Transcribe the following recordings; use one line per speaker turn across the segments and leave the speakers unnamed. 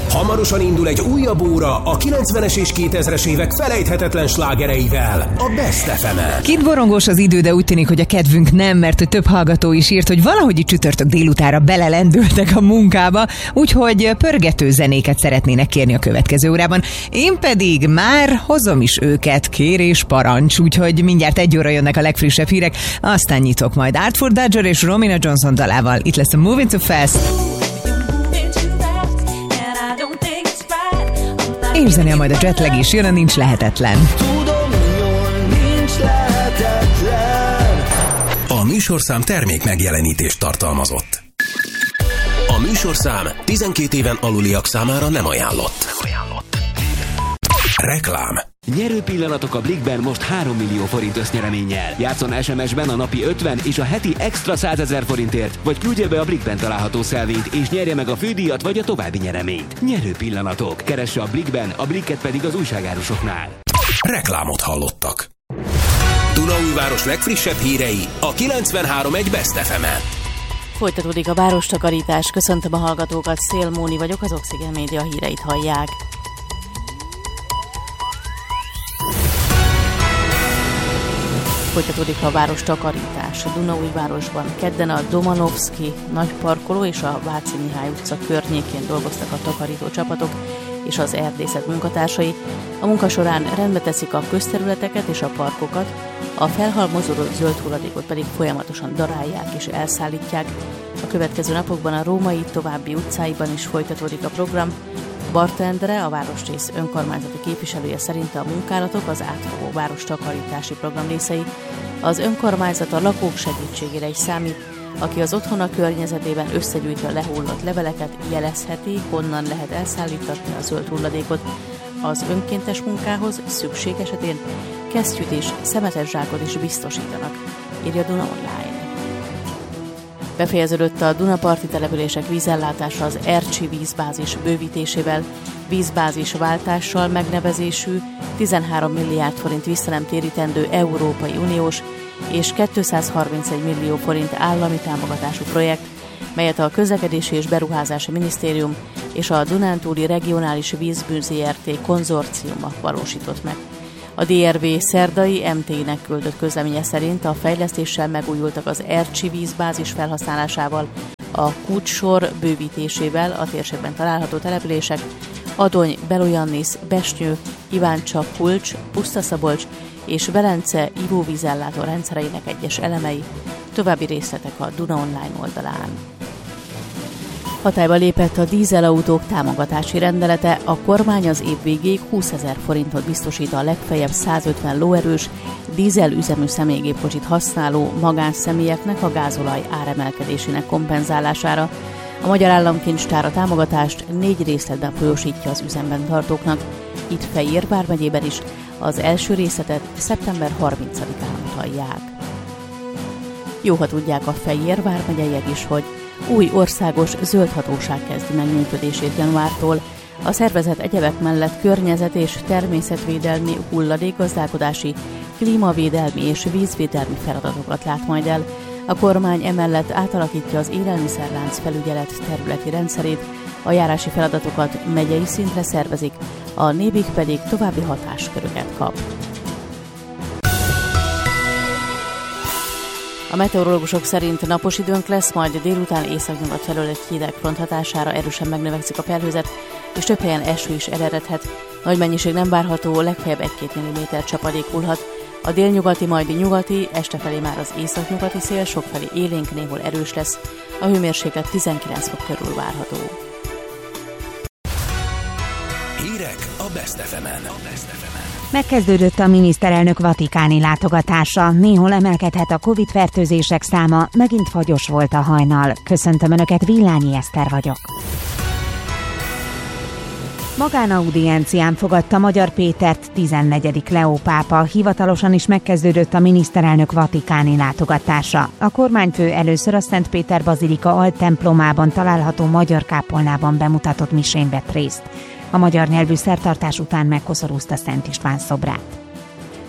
Hamarosan indul egy újabb óra a 90-es és 2000-es évek felejthetetlen slágereivel, a Best FM-en.
Kidborongós az idő, de úgy tűnik, hogy a kedvünk nem, mert több hallgató is írt, hogy valahogy itt csütörtök délutára belelendültek a munkába, úgyhogy pörgető zenéket szeretnének kérni a következő órában. Én pedig már hozom is őket, kérés parancs, úgyhogy mindjárt 1 óra jönnek a legfrissebb hírek, aztán nyitok majd Artful Dodger és Romina Johnson dalával. Itt lesz a Moving Too Fast. És zenél majd a Jetlag is jön, a Nincs Lehetetlen.
A műsorszám termék megjelenítést tartalmazott. A műsorszám 12 éven aluliak számára nem ajánlott. Reklám.
Nyerő pillanatok a Blikkben most 3 millió forint össznyereménnyel. Játszon SMS-ben a napi 50 és a heti extra 100 000 forintért, vagy küldje be a Blikkben található szelvényt, és nyerje meg a fődíjat vagy a további nyereményt. Nyerő pillanatok. Keresse a Blikkben, a Blikket pedig az újságárusoknál.
Reklámot hallottak. Dunaújváros legfrissebb hírei a 93.1 Best FM-en.
Folytatódik a várostakarítás. Köszöntöm a hallgatókat, Szél Móni vagyok, az Oxygen Média híreit hallják. Folytatódik a várostakarítás. A Dunaújvárosban kedden a Domanovszky nagyparkoló és a Váci Mihály utca környékén dolgoztak a takarító csapatok és az erdészet munkatársai. A munka során rendbe teszik a közterületeket és a parkokat, a felhalmozódott zöld hulladékot pedig folyamatosan darálják és elszállítják. A következő napokban a Római további utcáiban is folytatódik a program. Barta Endre, a városrész önkormányzati képviselője szerint a munkálatok az átfogó várostakarítási program részei. Az önkormányzat a lakók segítségére is számít, aki az otthona környezetében összegyűjti a lehullott leveleket, jelezheti, honnan lehet elszállítatni a zöld hulladékot. Az önkéntes munkához szükség esetén kesztyűt és szemetes zsákot is biztosítanak, írja Duna Online. Befejeződött a dunaparti települések vízellátása az Ercsi vízbázis bővítésével, vízbázis váltással megnevezésű 13 milliárd forint visszanemtérítendő Európai Uniós és 231 millió forint állami támogatású projekt, melyet a Közlekedési és Beruházási Minisztérium és a Dunántúli Regionális Vízbűz Zrt. Konzorciuma valósított meg. A DRV szerdai MT-nek küldött közleménye szerint a fejlesztéssel megújultak az Ercsi vízbázis felhasználásával, a Kútsor bővítésével a térségben található települések Adony, Belojannis, Besnyő, Iváncsa, Kulcs, Pusztaszabolcs és Velence ivóvízellátó rendszereinek egyes elemei. További részletek a Duna Online oldalán. Hatályba lépett a dízelautók támogatási rendelete, a kormány az év végéig 20 000 forintot biztosít a legfeljebb 150 lóerős dízelüzemű személygépkocsit használó magánszemélyeknek a gázolaj áremelkedésének kompenzálására. A Magyar Államkincstár a támogatást 4 részletben folyósítja az üzemben tartóknak. Itt Fejér vármegyében is az első részletet szeptember 30-án utalják. Jó, ha tudják a Fejér vármegyeiek is, hogy új országos zöld hatóság kezdi meg működését januártól. A szervezet egyebek mellett környezet- és természetvédelmi, hulladékgazdálkodási, klímavédelmi és vízvédelmi feladatokat lát majd el. A kormány emellett átalakítja az élelmiszerlánc felügyelet területi rendszerét, a járási feladatokat megyei szintre szervezik, a NÉBIK pedig további hatásköröket kap. A meteorológusok szerint napos időnk lesz, majd délután északnyugat felől egy hideg front hatására erősen megnövekszik a felhőzet, és több helyen eső is eredhet. Nagy mennyiség nem várható, legfeljebb 1-2 mm csapadék hullhat. A délnyugati, majd nyugati, este felé már az északnyugati szél sokfelé élénk, néhol erős lesz. A hőmérséklet 19 fok körül várható.
Hírek a Best FM-en.
Megkezdődött a miniszterelnök vatikáni látogatása. Néhol emelkedhet a Covid-fertőzések száma, megint fagyos volt a hajnal. Köszöntöm Önöket, Villányi Eszter vagyok. Magánaudiencián fogadta Magyar Pétert 14. Leó pápa, hivatalosan is megkezdődött a miniszterelnök vatikáni látogatása. A kormányfő először a Szent Péter bazilika altemplomában található magyar kápolnában bemutatott misén vett részt. A magyar nyelvű szertartás után megkoszorúzta Szent István szobrát.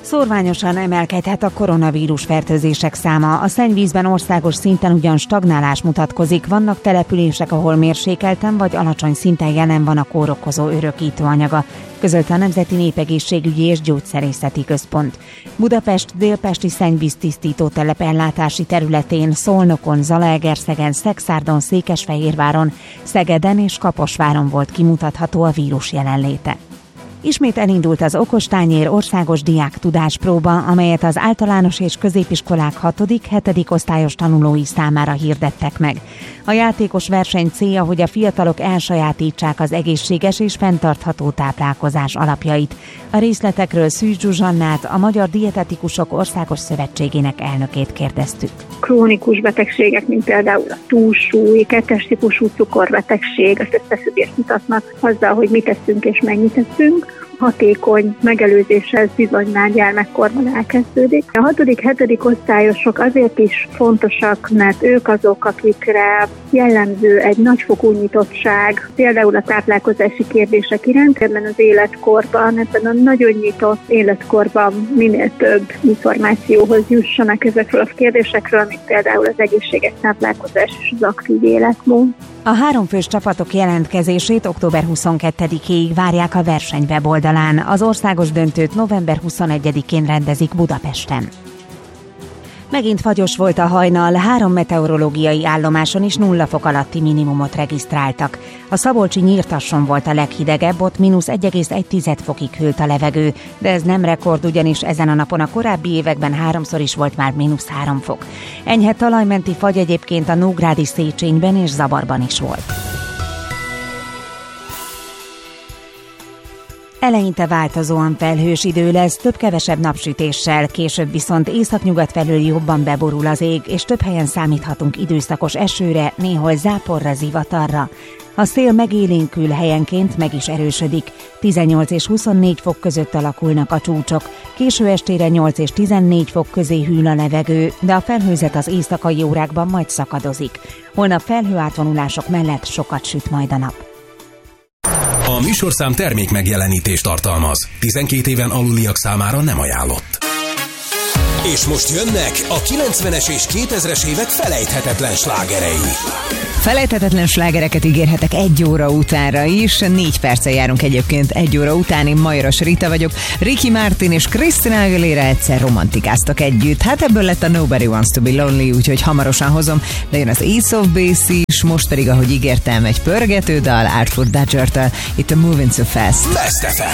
Szórványosan emelkedhet a koronavírus fertőzések száma. A szennyvízben országos szinten ugyan stagnálás mutatkozik, vannak települések, ahol mérsékelten vagy alacsony szinten jelen van a kórokozó örökítőanyaga, közölte a Nemzeti Népegészségügyi és Gyógyszerészeti Központ. Budapest délpesti szennyvíztisztító telep ellátási területén, Szolnokon, Zalaegerszegen, Szekszárdon, Székesfehérváron, Szegeden és Kaposváron volt kimutatható a vírus jelenléte. Ismét elindult az okostányér országos diák tudáspróba, amelyet az általános és középiskolák 6.-7. osztályos tanulói számára hirdettek meg. A játékos verseny célja, hogy a fiatalok elsajátítsák az egészséges és fenntartható táplálkozás alapjait. A részletekről Szűcs Zsuzsannát, a Magyar Dietetikusok Országos Szövetségének elnökét kérdeztük.
Krónikus betegségek, mint például a túlsúly, 2-es típusú cukorbetegség, az összefüggést mutatnak azzal, hogy mit teszünk és mennyit teszünk. Hatékony megelőzéssel bizony már gyermekkorban elkezdődik. A 6.-7. osztályosok azért is fontosak, mert ők azok, akikre jellemző egy nagyfokú nyitottság, például a táplálkozási kérdések iránt, ebben az életkorban, ebben a nagyon nyitott életkorban minél több információhoz jussanak ezekről a kérdésekről, mint például az egészséges táplálkozás és az aktív életmód.
A 3 fős csapatok jelentkezését október 22-ig várják a verseny weboldalán. Az országos döntőt november 21-én rendezik Budapesten. Megint fagyos volt a hajnal, 3 meteorológiai állomáson is 0 fok alatti minimumot regisztráltak. A szabolcsi Nyírtasson volt a leghidegebb, ott -1,1 fokig hűlt a levegő, de ez nem rekord, ugyanis ezen a napon a korábbi években 3-szor is volt már -3 fok. Enyhe talajmenti fagy egyébként a nógrádi Széchenyben és Zabarban is volt. Eleinte változóan felhős idő lesz, több-kevesebb napsütéssel, később viszont északnyugat felől jobban beborul az ég, és több helyen számíthatunk időszakos esőre, néhol záporra, zivatarra. A szél megélénkül, helyenként meg is erősödik, 18 és 24 fok között alakulnak a csúcsok, késő estére 8 és 14 fok közé hűl a levegő, de a felhőzet az éjszakai órákban majd szakadozik. Holnap felhőátvonulások mellett sokat süt majd a nap.
A műsorszám termék megjelenítést tartalmaz. 12 éven aluliak számára nem ajánlott. És most jönnek a 90-es és 2000-es évek felejthetetlen slágerei.
Felejthetetlen slágereket ígérhetek 1 óra utánra is. 4 perccel járunk egyébként 1 óra után. Én Majoras Rita vagyok. Ricky Martin és Christina Aguilera egyszer romantikáztak együtt. Hát ebből lett a Nobody Wants to Be Lonely, úgyhogy hamarosan hozom. De jön az Ace of Base is, most pedig, ahogy ígértem, egy pörgető dal Artful Dodger-től. Itt a Moving So Fast.
Best FM.